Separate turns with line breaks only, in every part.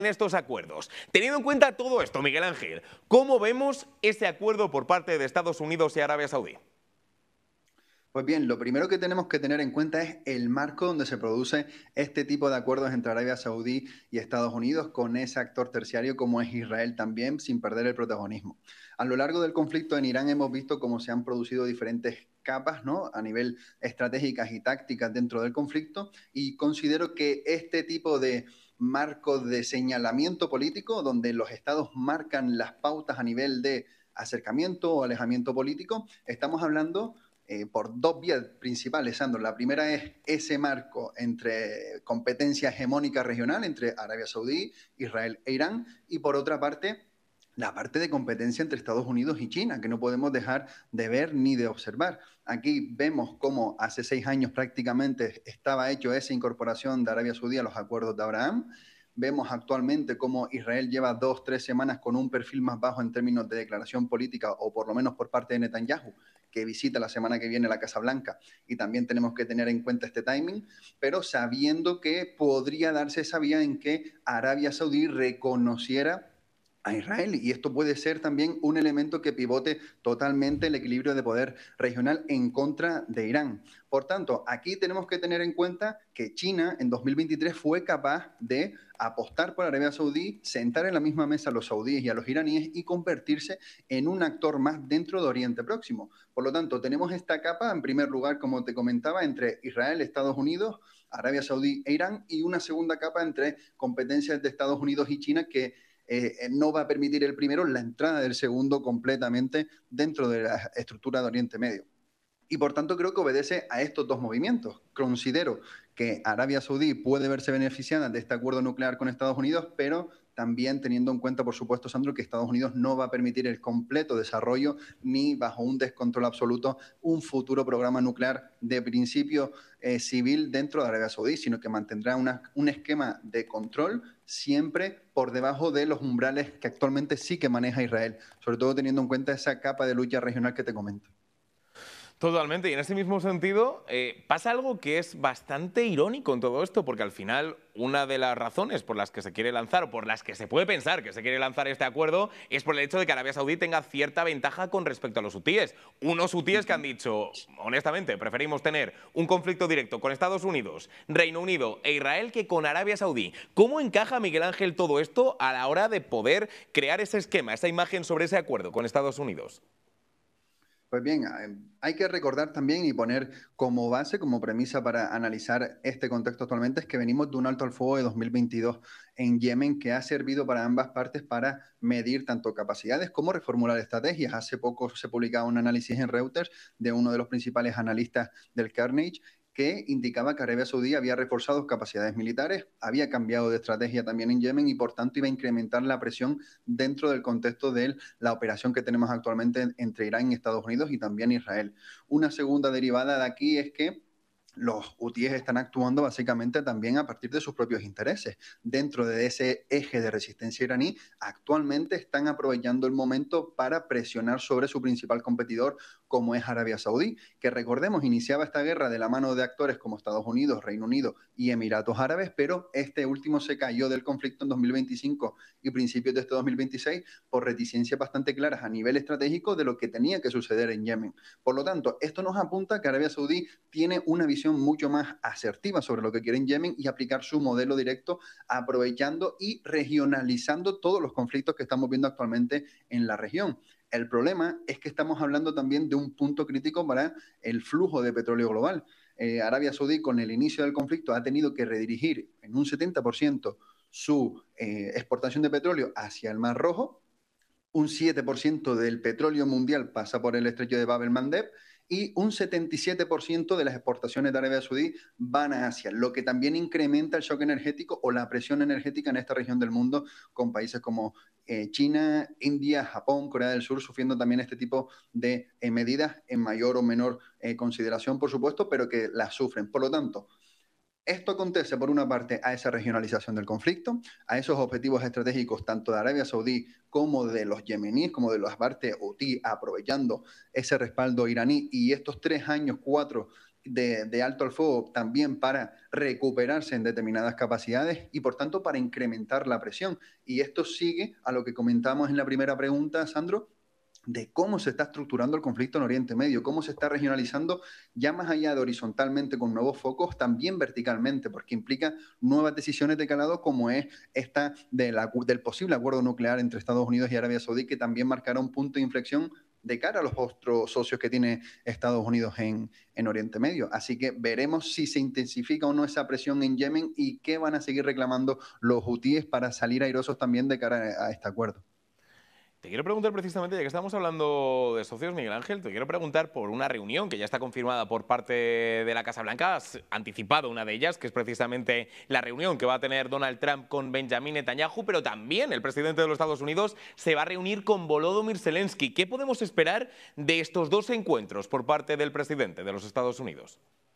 en estos acuerdos. Teniendo en cuenta todo esto, Miguel Ángel, ¿cómo vemos ese acuerdo por parte de Estados Unidos y Arabia Saudí?
Pues bien, lo primero que tenemos que tener en cuenta es el marco donde se produce este tipo de acuerdos entre Arabia Saudí y Estados Unidos con ese actor terciario como es Israel también, sin perder el protagonismo. A lo largo del conflicto en Irán hemos visto cómo se han producido diferentes capas, ¿no?, a nivel estratégicas y tácticas dentro del conflicto, y considero que este tipo de marco de señalamiento político, donde los estados marcan las pautas a nivel de acercamiento o alejamiento político, estamos hablando por dos vías principales, Sandro. La primera es ese marco entre competencia hegemónica regional entre Arabia Saudí, Israel e Irán, y por otra parte, la parte de competencia entre Estados Unidos y China, que no podemos dejar de ver ni de observar. Aquí vemos cómo hace 6 años prácticamente estaba hecho esa incorporación de Arabia Saudí a los acuerdos de Abraham. Vemos actualmente cómo Israel lleva 2 o 3 semanas con un perfil más bajo en términos de declaración política, o por lo menos por parte de Netanyahu, que visita la semana que viene la Casa Blanca, y también tenemos que tener en cuenta este timing, pero sabiendo que podría darse esa vía en que Arabia Saudí reconociera a Israel, y esto puede ser también un elemento que pivote totalmente el equilibrio de poder regional en contra de Irán. Por tanto, aquí tenemos que tener en cuenta que China en 2023 fue capaz de apostar por Arabia Saudí, sentar en la misma mesa a los saudíes y a los iraníes y convertirse en un actor más dentro de Oriente Próximo. Por lo tanto, tenemos esta capa, en primer lugar, como te comentaba, entre Israel, Estados Unidos, Arabia Saudí e Irán, y una segunda capa entre competencias de Estados Unidos y China que no va a permitir el primero la entrada del segundo completamente dentro de la estructura de Oriente Medio. Y por tanto creo que obedece a estos dos movimientos. Considero que Arabia Saudí puede verse beneficiada de este acuerdo nuclear con Estados Unidos, pero también teniendo en cuenta, por supuesto, Sandro, que Estados Unidos no va a permitir el completo desarrollo ni bajo un descontrol absoluto un futuro programa nuclear de principio civil dentro de Arabia Saudí, sino que mantendrá un esquema de control siempre por debajo de los umbrales que actualmente sí que maneja Israel, sobre todo teniendo en cuenta esa capa de lucha regional que te comento.
Totalmente, y en ese mismo sentido pasa algo que es bastante irónico en todo esto, porque al final una de las razones por las que se quiere lanzar, o por las que se puede pensar que se quiere lanzar este acuerdo, es por el hecho de que Arabia Saudí tenga cierta ventaja con respecto a los hutíes. Unos hutíes que han dicho, honestamente, preferimos tener un conflicto directo con Estados Unidos, Reino Unido e Israel que con Arabia Saudí. ¿Cómo encaja, Miguel Ángel, todo esto a la hora de poder crear ese esquema, esa imagen sobre ese acuerdo con Estados Unidos?
Pues bien, hay que recordar también y poner como base, como premisa para analizar este contexto actualmente, es que venimos de un alto al fuego de 2022 en Yemen que ha servido para ambas partes para medir tanto capacidades como reformular estrategias. Hace poco se publicaba un análisis en Reuters de uno de los principales analistas del Carnage, que indicaba que Arabia Saudí había reforzado sus capacidades militares, había cambiado de estrategia también en Yemen y por tanto iba a incrementar la presión dentro del contexto de la operación que tenemos actualmente entre Irán y Estados Unidos y también Israel. Una segunda derivada de aquí es que los hutíes están actuando básicamente también a partir de sus propios intereses. Dentro de ese eje de resistencia iraní, actualmente están aprovechando el momento para presionar sobre su principal competidor, como es Arabia Saudí, que recordemos, iniciaba esta guerra de la mano de actores como Estados Unidos, Reino Unido y Emiratos Árabes, pero este último se cayó del conflicto en 2025 y principios de este 2026 por reticencias bastante claras a nivel estratégico de lo que tenía que suceder en Yemen. Por lo tanto, esto nos apunta a que Arabia Saudí tiene una visión mucho más asertiva sobre lo que quiere en Yemen y aplicar su modelo directo, aprovechando y regionalizando todos los conflictos que estamos viendo actualmente en la región. El problema es que estamos hablando también de un punto crítico para el flujo de petróleo global. Arabia Saudí, con el inicio del conflicto, ha tenido que redirigir en un 70% su exportación de petróleo hacia el Mar Rojo. Un 7% del petróleo mundial pasa por el estrecho de Bab el-Mandeb y un 77% de las exportaciones de Arabia Saudí van a Asia, lo que también incrementa el shock energético o la presión energética en esta región del mundo, con países como China, India, Japón, Corea del Sur, sufriendo también este tipo de medidas en mayor o menor consideración, por supuesto, pero que las sufren. Por lo tanto, esto acontece, por una parte, a esa regionalización del conflicto, a esos objetivos estratégicos tanto de Arabia Saudí como de los yemeníes, como de las partes hutí, aprovechando ese respaldo iraní y estos 3 años, 4 de alto al fuego también para recuperarse en determinadas capacidades y por tanto para incrementar la presión. Y esto sigue a lo que comentamos en la primera pregunta, Sandro, de cómo se está estructurando el conflicto en Oriente Medio, cómo se está regionalizando ya más allá de horizontalmente con nuevos focos, también verticalmente, porque implica nuevas decisiones de calado como es esta del posible acuerdo nuclear entre Estados Unidos y Arabia Saudí, que también marcará un punto de inflexión de cara a los otros socios que tiene Estados Unidos en Oriente Medio. Así que veremos si se intensifica o no esa presión en Yemen y qué van a seguir reclamando los hutíes para salir airosos también de cara a este acuerdo.
Te quiero preguntar precisamente, ya que estamos hablando de socios, Miguel Ángel, te quiero preguntar por una reunión que ya está confirmada por parte de la Casa Blanca. Has anticipado una de ellas, que es precisamente la reunión que va a tener Donald Trump con Benjamin Netanyahu, pero también el presidente de los Estados Unidos se va a reunir con Volodymyr Zelensky. ¿Qué podemos esperar de estos dos encuentros por parte del presidente de los Estados Unidos?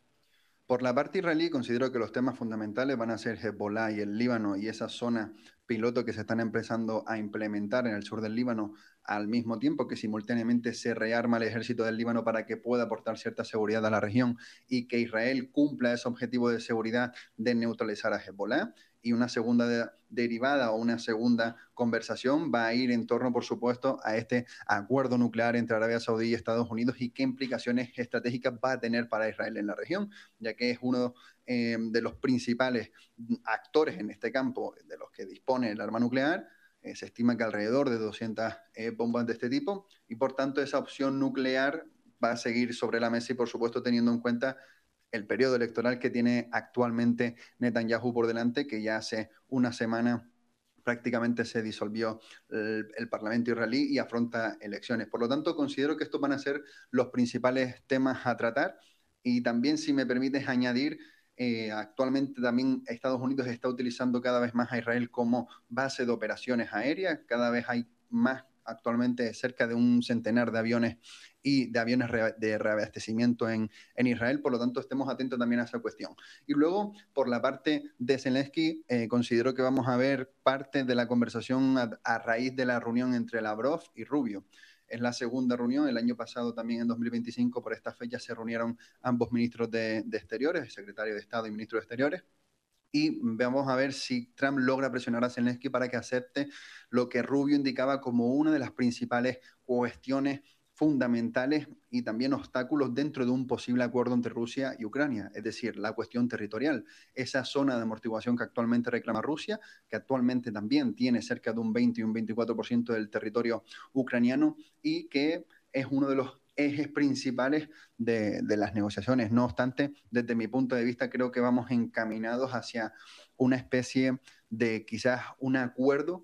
Por la parte israelí, considero que los temas fundamentales van a ser Hezbollah y el Líbano y esa zona piloto que se están empezando a implementar en el sur del Líbano, al mismo tiempo que simultáneamente se rearma el ejército del Líbano para que pueda aportar cierta seguridad a la región y que Israel cumpla ese objetivo de seguridad de neutralizar a Hezbollah. Y una segunda derivada o una segunda conversación va a ir en torno, por supuesto, a este acuerdo nuclear entre Arabia Saudí y Estados Unidos y qué implicaciones estratégicas va a tener para Israel en la región, ya que es uno de los principales actores en este campo de los que dispone el arma nuclear. Se estima que alrededor de 200 bombas de este tipo y por tanto esa opción nuclear va a seguir sobre la mesa y por supuesto teniendo en cuenta el periodo electoral que tiene actualmente Netanyahu por delante, que ya hace una semana prácticamente se disolvió el Parlamento israelí y afronta elecciones. Por lo tanto, considero que estos van a ser los principales temas a tratar y también, si me permites añadir, actualmente también Estados Unidos está utilizando cada vez más a Israel como base de operaciones aéreas, cada vez hay más actualmente cerca de un centenar de aviones y de aviones de reabastecimiento en Israel, por lo tanto estemos atentos también a esa cuestión. Y luego, por la parte de Zelensky, considero que vamos a ver parte de la conversación a raíz de la reunión entre Lavrov y Rubio. Es la segunda reunión, el año pasado también en 2025 por esta fecha se reunieron ambos ministros de Exteriores, el secretario de Estado y ministro de Exteriores, y vamos a ver si Trump logra presionar a Zelensky para que acepte lo que Rubio indicaba como una de las principales cuestiones fundamentales y también obstáculos dentro de un posible acuerdo entre Rusia y Ucrania, es decir, la cuestión territorial, esa zona de amortiguación que actualmente reclama Rusia, que actualmente también tiene cerca de un 20 y un 24% del territorio ucraniano y que es uno de los ejes principales de las negociaciones. No obstante, desde mi punto de vista, creo que vamos encaminados hacia una especie de quizás un acuerdo,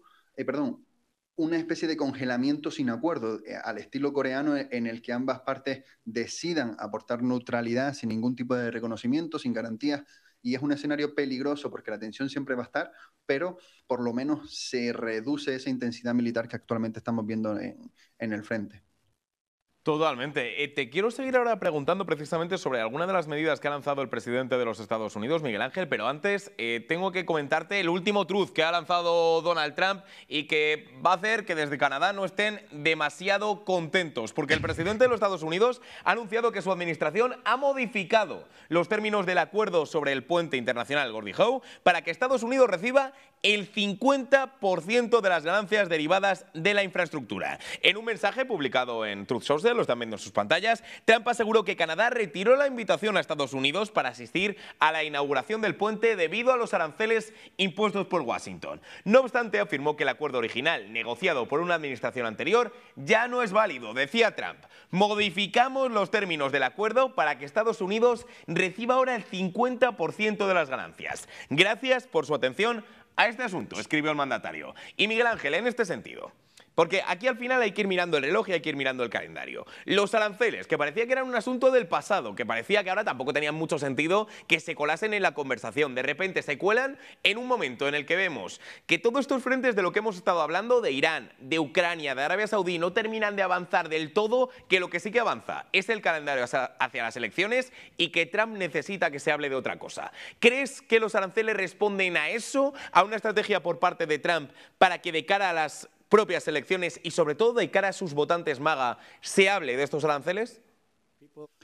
una especie de congelamiento sin acuerdo, al estilo coreano, en el que ambas partes decidan aportar neutralidad sin ningún tipo de reconocimiento, sin garantías, y es un escenario peligroso porque la tensión siempre va a estar, pero por lo menos se reduce esa intensidad militar que actualmente estamos viendo en el frente.
Totalmente. Te quiero seguir ahora preguntando precisamente sobre alguna de las medidas que ha lanzado el presidente de los Estados Unidos, Miguel Ángel, pero antes tengo que comentarte el último truth que ha lanzado Donald Trump y que va a hacer que desde Canadá no estén demasiado contentos, porque el presidente de los Estados Unidos ha anunciado que su administración ha modificado los términos del acuerdo sobre el puente internacional Gordie Howe para que Estados Unidos reciba el 50% de las ganancias derivadas de la infraestructura. En un mensaje publicado en Truth Social, lo están viendo en sus pantallas, Trump aseguró que Canadá retiró la invitación a Estados Unidos para asistir a la inauguración del puente debido a los aranceles impuestos por Washington. No obstante, afirmó que el acuerdo original, negociado por una administración anterior, ya no es válido. Decía Trump: modificamos los términos del acuerdo para que Estados Unidos reciba ahora el 50% de las ganancias. Gracias por su atención a este asunto, escribió el mandatario. Y Miguel Ángel, en este sentido, porque aquí al final hay que ir mirando el reloj y hay que ir mirando el calendario. Los aranceles, que parecía que eran un asunto del pasado, que parecía que ahora tampoco tenían mucho sentido que se colasen en la conversación. De repente se cuelan en un momento en el que vemos que todos estos frentes de lo que hemos estado hablando, de Irán, de Ucrania, de Arabia Saudí, no terminan de avanzar del todo, que lo que sí que avanza es el calendario hacia las elecciones y que Trump necesita que se hable de otra cosa. ¿Crees que los aranceles responden a eso, a una estrategia por parte de Trump para que de cara a las propias elecciones y sobre todo de cara a sus votantes MAGA se hable de estos aranceles?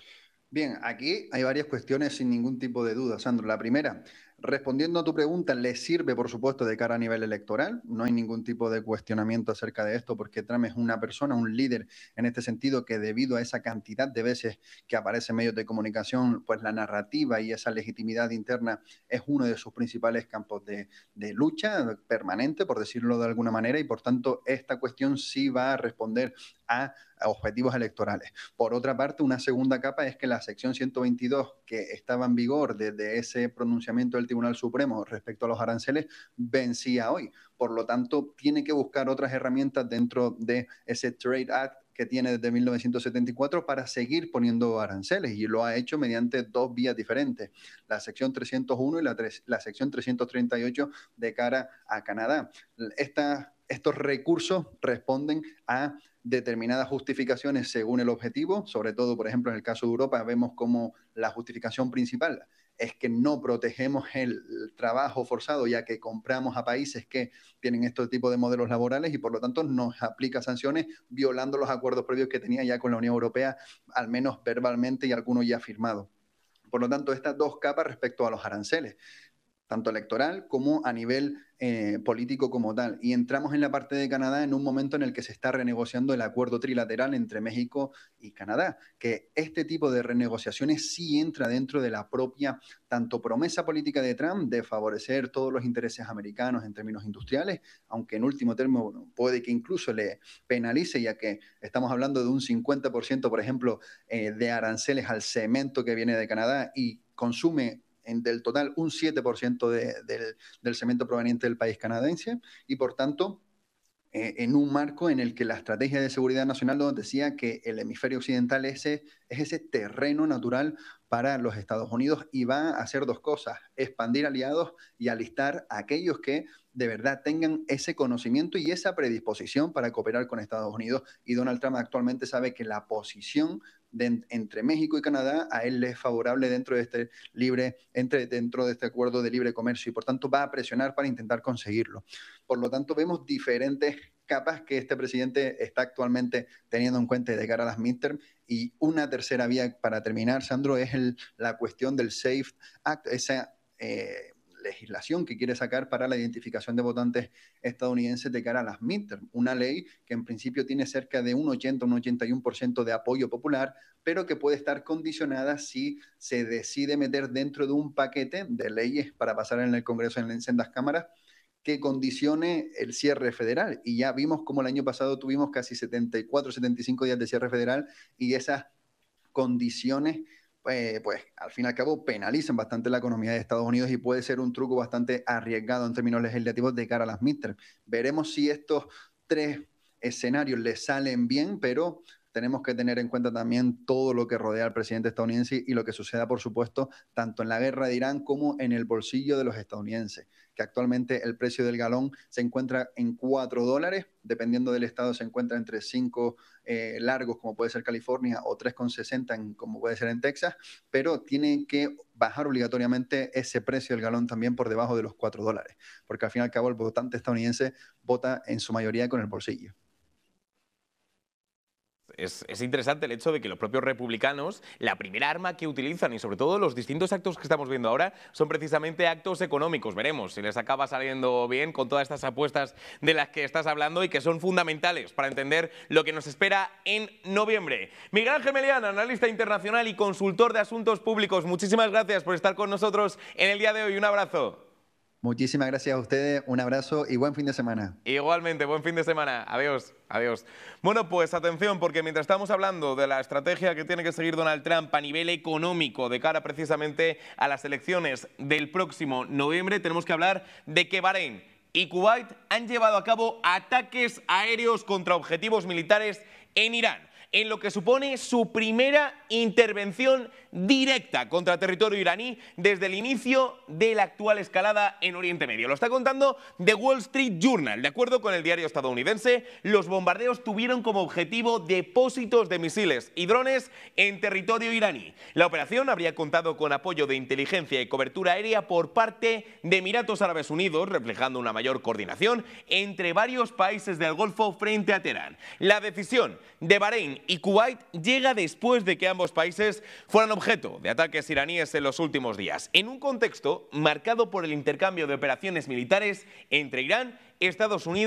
Bien, aquí hay varias cuestiones sin ningún tipo de duda, Sandro. La primera, respondiendo a tu pregunta, le sirve, por supuesto, de cara a nivel electoral. No hay ningún tipo de cuestionamiento acerca de esto, porque Trump es una persona, un líder en este sentido, que debido a esa cantidad de veces que aparece en medios de comunicación, pues la narrativa y esa legitimidad interna es uno de sus principales campos de lucha permanente, por decirlo de alguna manera, y por tanto esta cuestión sí va a responder a objetivos electorales. Por otra parte, una segunda capa es que la sección 122, que estaba en vigor desde ese pronunciamiento del Tribunal Supremo respecto a los aranceles, vencía hoy. Por lo tanto, tiene que buscar otras herramientas dentro de ese Trade Act que tiene desde 1974 para seguir poniendo aranceles, y lo ha hecho mediante dos vías diferentes, la sección 301 y la sección 338 de cara a Canadá. Estos recursos responden a determinadas justificaciones según el objetivo, sobre todo, por ejemplo, en el caso de Europa, vemos como la justificación principal es que no protegemos el trabajo forzado, ya que compramos a países que tienen este tipo de modelos laborales y por lo tanto nos aplica sanciones violando los acuerdos previos que tenía ya con la Unión Europea, al menos verbalmente y algunos ya firmados. Por lo tanto, estas dos capas respecto a los aranceles, tanto electoral como a nivel político como tal. Y entramos en la parte de Canadá en un momento en el que se está renegociando el acuerdo trilateral entre México y Canadá, que este tipo de renegociaciones sí entra dentro de la propia tanto promesa política de Trump de favorecer todos los intereses americanos en términos industriales, aunque en último término puede que incluso le penalice, ya que estamos hablando de un 50%, por ejemplo, de aranceles al cemento que viene de Canadá y consume del total un 7% del cemento proveniente del país canadiense, y por tanto en un marco en el que la estrategia de seguridad nacional nos decía que el hemisferio occidental es ese terreno natural para los Estados Unidos, y va a hacer dos cosas: expandir aliados y alistar a aquellos que de verdad tengan ese conocimiento y esa predisposición para cooperar con Estados Unidos. Y Donald Trump actualmente sabe que la posición entre México y Canadá a él le es favorable dentro de este acuerdo de libre comercio, y por tanto va a presionar para intentar conseguirlo. Por lo tanto, vemos diferentes capas que este presidente está actualmente teniendo en cuenta de cara a las midterm. Y una tercera vía para terminar, Sandro, es la cuestión del SAFE Act, esa legislación que quiere sacar para la identificación de votantes estadounidenses de cara a las midterm. Una ley que en principio tiene cerca de un 80, un 81% de apoyo popular, pero que puede estar condicionada si se decide meter dentro de un paquete de leyes para pasar en el Congreso en sendas cámaras que condicione el cierre federal. Y ya vimos como el año pasado tuvimos casi 74, 75 días de cierre federal, y esas condiciones pues al fin y al cabo penalizan bastante la economía de Estados Unidos, y puede ser un truco bastante arriesgado en términos legislativos de cara a las midterms. Veremos si estos tres escenarios les salen bien, pero tenemos que tener en cuenta también todo lo que rodea al presidente estadounidense y lo que suceda, por supuesto, tanto en la guerra de Irán como en el bolsillo de los estadounidenses, que actualmente el precio del galón se encuentra en $4, dependiendo del estado se encuentra entre 5 largos, como puede ser California, o 3,60 como puede ser en Texas, pero tiene que bajar obligatoriamente ese precio del galón también por debajo de los $4, porque al fin y al cabo el votante estadounidense vota en su mayoría con el bolsillo.
Es interesante el hecho de que los propios republicanos, la primera arma que utilizan, y sobre todo los distintos actos que estamos viendo ahora, son precisamente actos económicos. Veremos si les acaba saliendo bien con todas estas apuestas de las que estás hablando y que son fundamentales para entender lo que nos espera en noviembre. Miguel Ángel Melián, analista internacional y consultor de asuntos públicos, muchísimas gracias por estar con nosotros en el día de hoy. Un abrazo.
Muchísimas gracias a ustedes, un abrazo y buen fin de semana.
Igualmente, buen fin de semana. Adiós, adiós. Bueno, pues atención, porque mientras estamos hablando de la estrategia que tiene que seguir Donald Trump a nivel económico de cara precisamente a las elecciones del próximo noviembre, tenemos que hablar de que Bahrein y Kuwait han llevado a cabo ataques aéreos contra objetivos militares en Irán, en lo que supone su primera intervención directa contra territorio iraní desde el inicio de la actual escalada en Oriente Medio. Lo está contando The Wall Street Journal. De acuerdo con el diario estadounidense, los bombardeos tuvieron como objetivo depósitos de misiles y drones en territorio iraní. La operación habría contado con apoyo de inteligencia y cobertura aérea por parte de Emiratos Árabes Unidos, reflejando una mayor coordinación entre varios países del Golfo frente a Teherán. La decisión de Bahrein y Kuwait llega después de que ambos países fueran objeto de ataques iraníes en los últimos días, en un contexto marcado por el intercambio de operaciones militares entre Irán, Estados Unidos